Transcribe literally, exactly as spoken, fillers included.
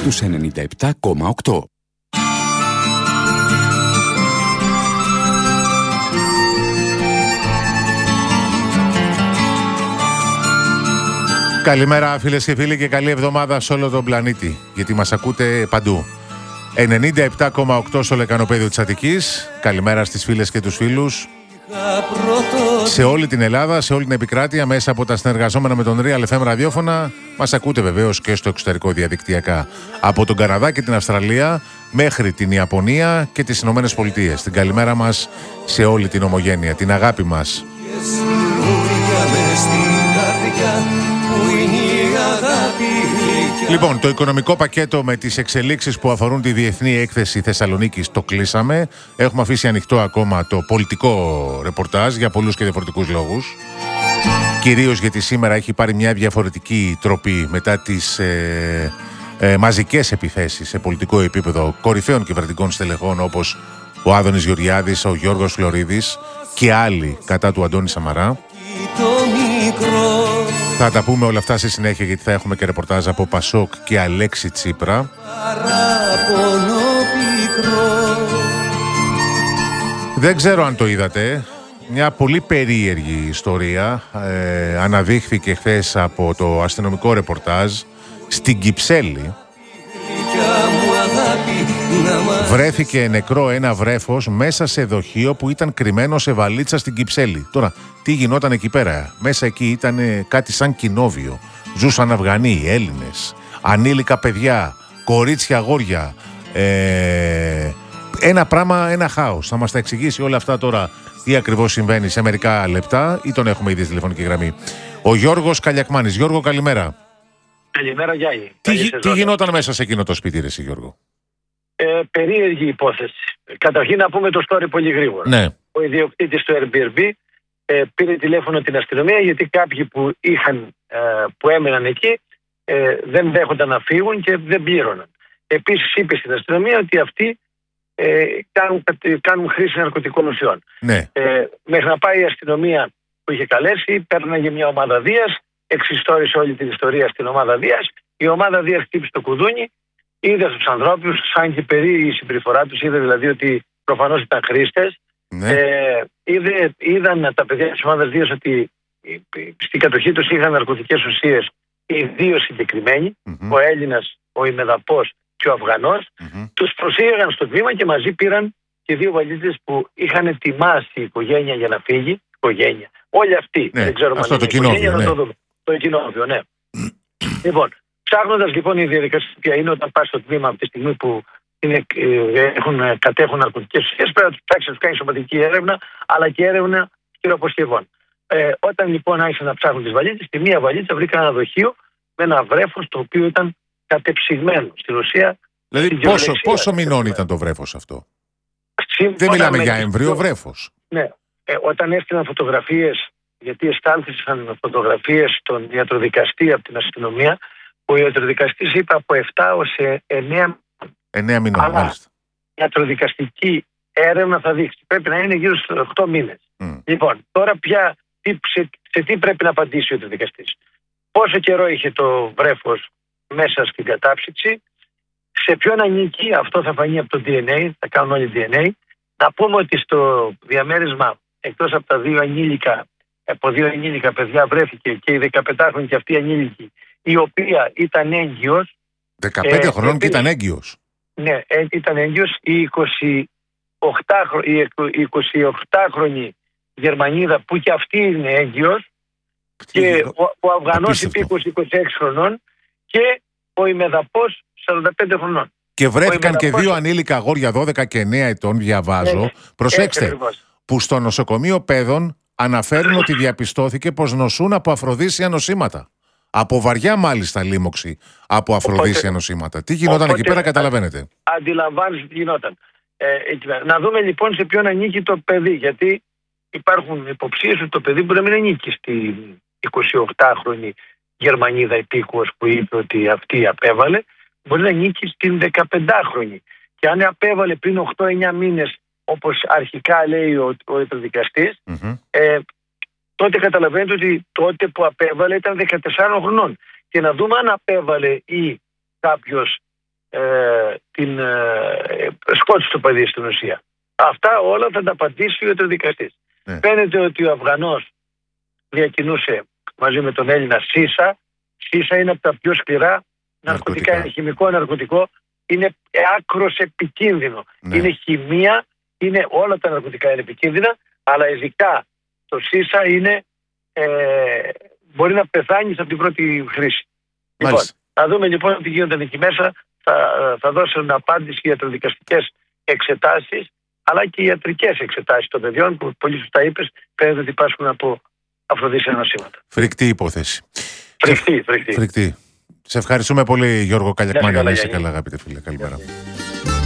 στους ενενήντα επτά κόμμα οκτώ. Καλημέρα φίλες και φίλοι και καλή εβδομάδα σε όλο τον πλανήτη, γιατί μας ακούτε παντού. ενενήντα επτά κόμμα οκτώ στο λεκανοπέδιο της Αττικής. Καλημέρα στις φίλες και τους φίλους σε όλη την Ελλάδα, σε όλη την επικράτεια, μέσα από τα συνεργαζόμενα με τον Real εφ εμ ραδιόφωνα. Μας ακούτε βεβαίως και στο εξωτερικό διαδικτυακά, από τον Καναδά και την Αυστραλία μέχρι την Ιαπωνία και τις Ηνωμένες Πολιτείες. Την καλημέρα μας σε όλη την ομογένεια, την αγάπη μας. Λοιπόν, το οικονομικό πακέτο με τις εξελίξεις που αφορούν τη Διεθνή Έκθεση Θεσσαλονίκης το κλείσαμε. Έχουμε αφήσει ανοιχτό ακόμα το πολιτικό ρεπορτάζ για πολλούς και διαφορετικούς λόγους. Κυρίως γιατί σήμερα έχει πάρει μια διαφορετική τροπή μετά τις ε, ε, μαζικές επιθέσεις σε πολιτικό επίπεδο κορυφαίων κυβερνητικών στελεχών όπως ο Άδωνης Γεωργιάδης, ο Γιώργος Φλωρίδης και άλλοι κατά του Αντώνη Σαμαρά. Θα τα πούμε όλα αυτά στη συνέχεια, γιατί θα έχουμε και ρεπορτάζ από Πασόκ και Αλέξη Τσίπρα. Δεν ξέρω αν το είδατε. Μια πολύ περίεργη ιστορία ε, αναδείχθηκε χθες από το αστυνομικό ρεπορτάζ στην Κυψέλη. Βρέθηκε νεκρό ένα βρέφος μέσα σε δοχείο που ήταν κρυμμένο σε βαλίτσα στην Κυψέλη. Τώρα, τι γινόταν εκεί πέρα? Μέσα εκεί ήταν κάτι σαν κοινόβιο. Ζούσαν Αφγανοί, Έλληνες, ανήλικα παιδιά, κορίτσια, αγόρια. Ε, ένα πράγμα, ένα χάος. Θα μας τα εξηγήσει όλα αυτά τώρα τι ακριβώς συμβαίνει σε μερικά λεπτά, ή τον έχουμε ήδη στη τηλεφωνική γραμμή. Ο Γιώργος Καλιακμάνης. Γιώργο, καλημέρα. Καλημέρα, Γιάννη. Τι, τι γινόταν μέσα σε εκείνο το σπίτι, ρε εσύ, Γιώργο? Ε, περίεργη υπόθεση. Καταρχήν να πούμε το story πολύ γρήγορα. Ναι. Ο ιδιοκτήτης του Airbnb ε, πήρε τηλέφωνο την αστυνομία, γιατί κάποιοι που, είχαν, ε, που έμεναν εκεί ε, δεν δέχονταν να φύγουν και δεν πλήρωναν. Επίσης είπε στην αστυνομία ότι αυτοί ε, κάνουν, κάνουν χρήση ναρκωτικών ουσιών. Ναι. Ε, μέχρι να πάει η αστυνομία που είχε καλέσει, παίρναγε μια ομάδα Δίας, εξιστόρισε όλη την ιστορία στην ομάδα Δίας. Η ομάδα Δίας χτύπησε το κουδούνι, είδε στους ανθρώπους, σαν και περίεργη η συμπεριφορά τους, είδε δηλαδή ότι προφανώς ήταν χρήστες. Ναι. Ε, είδε, είδαν τα παιδιά της ομάδας Δίας ότι στην κατοχή τους είχαν ναρκωτικές ουσίες, οι δύο συγκεκριμένοι, Mm-hmm. ο Έλληνας, ο Ημεδαπός και ο Αφγανός. Mm-hmm. Τους προσήγαγαν στο τμήμα και μαζί πήραν και δύο βαλίτσες που είχαν ετοιμάσει η οικογένεια για να φύγει. Η οικογένεια. Όλοι αυτοί. Ναι. Δεν ξέρουμε Αυτό αν το είναι οικογένεια, κοινόβιο, να ναι. το δούμε. Το κοινόβιο, ναι. Λοιπόν, ψάχνοντας λοιπόν η διαδικασία είναι όταν πας στο τμήμα από τη στιγμή που είναι, ε, έχουν, κατέχουν ναρκωτικές ουσίες, πρέπει να τους ψάξεις, να τους κάνεις σωματική έρευνα, αλλά και έρευνα χειροποσκευών. Ε, όταν λοιπόν άρχισαν να ψάχνουν τις βαλίτσες, στη μία βαλίτσα βρήκαν ένα δοχείο με ένα βρέφος το οποίο ήταν κατεψυγμένο. Στην ουσία. Δηλαδή, πόσο, πόσο μηνών ήταν το βρέφος αυτό? Σύμφωνα Δεν μιλάμε με για τις έμβριο πιο- βρέφος. Ναι. Ε, όταν έστειλαν φωτογραφίες, γιατί εστάλθησαν φωτογραφίες στον ιατροδικαστή από την αστυνομία, ο ιατροδικαστής είπε από επτά ως εννέα. Εννέα μηνών, Αλλά μάλιστα. η ιατροδικαστική έρευνα θα δείξει. Πρέπει να είναι γύρω στους οκτώ μήνες. Mm. Λοιπόν, τώρα πια τι, σε, σε τι πρέπει να απαντήσει ο ιατροδικαστής? Πόσο καιρό είχε το βρέφος μέσα στην κατάψυξη, σε ποιον ανήκει, αυτό θα φανεί από το ντι εν έι, θα κάνουν όλοι ντι εν έι. Να πούμε ότι στο διαμέρισμα, εκτός από τα δύο ανήλικα, από δύο ανήλικα παιδιά βρέθηκε και η δεκαπεντάχρονη και αυτή η ανήλικη, η οποία ήταν έγκυος. δεκαπέντε ε, χρονών και επίσης, ήταν έγκυος. Ναι, ε, ήταν έγκυος. Η εικοσιοκτάχρονη Γερμανίδα που και αυτή είναι έγκυος, και ο, ο Αφγανός Απίστευτο. υπήκος είκοσι έξι χρονών και ο Ημεδαπός σαράντα πέντε χρονών. Και βρέθηκαν Ο και Ημεδαπός- δύο ανήλικα αγόρια δώδεκα και εννέα ετών, διαβάζω. Ναι, Προσέξτε, έτσι ακριβώς. που στο νοσοκομείο παιδών αναφέρουν ότι διαπιστώθηκε πως νοσούν από αφροδίσια νοσήματα. Από βαριά μάλιστα λίμωξη από αφροδίσια Οπότε- νοσήματα. Τι γινόταν οπότε- εκεί πέρα, καταλαβαίνετε. Αντιλαμβάνεσαι τι γινόταν. Ε, εκεί πέρα. Να δούμε λοιπόν σε ποιον ανήκει το παιδί, γιατί υπάρχουν υποψίες ότι το παιδί μπορεί να μην ανήκει στην εικοσιοκτάχρονη Γερμανίδα υπήκουος που είπε ότι αυτή απέβαλε, μπορεί να ανήκει στην δεκαπεντάχρονη. Και αν απέβαλε πριν οκτώ εννέα μήνες, όπως αρχικά λέει ο, ο υπερδικαστής, Mm-hmm. ε, τότε καταλαβαίνετε ότι τότε που απέβαλε ήταν δεκατεσσάρων χρονών. Και να δούμε αν απέβαλε ή κάποιος ε, την ε, σκότωσε το παιδί στην ουσία. Αυτά όλα θα τα απαντήσει ο ιατροδικαστής. Ναι. Φαίνεται ότι ο Αφγανός διακινούσε μαζί με τον Έλληνα Σίσα. Σίσα είναι από τα πιο σκληρά ναρκωτικά, Ναρκωτικά. είναι χημικό ναρκωτικό, είναι άκρος επικίνδυνο. Ναι. Είναι χημεία, είναι, όλα τα ναρκωτικά είναι επικίνδυνα, αλλά ειδικά το Σίσα είναι, ε, μπορεί να πεθάνεις από την πρώτη χρήση. Λοιπόν, Μάλιστα. θα δούμε λοιπόν τι γίνεται εκεί μέσα. Θα, θα δώσουν απάντηση για ιατροδικαστικές εξετάσεις, αλλά και ιατρικές εξετάσεις των παιδιών που πολύ σωστά είπες, φαίνεται ότι υπάρχουν από αφροδίσια νοσήματα. Φρικτή υπόθεση. Φρικτή, φρικτή. Φρικτή. Σε ευχαριστούμε πολύ, Γιώργο Καλιακμάνη. καλά, Να είσαι Γιάννη. καλά, αγαπητέ φίλε. Καλημέρα.